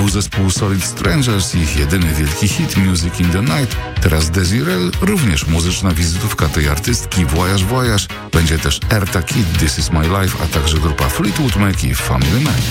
był zespół Solid Strangers i ich jedyny wielki hit Music in the Night. Teraz Desiree, również muzyczna wizytówka tej artystki, Voyage Voyage. Będzie też Erta Kitt, This is my life, a także grupa Fleetwood Mac i Family Man.